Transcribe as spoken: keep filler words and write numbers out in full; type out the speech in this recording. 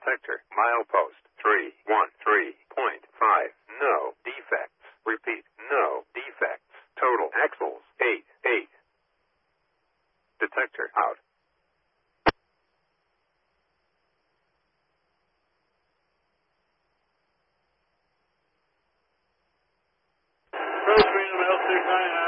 Detector, milepost, three one three point five. No defects. Repeat, no defects. Total axles, eight eight. Detector, out. Approach Freedom L six nine nine.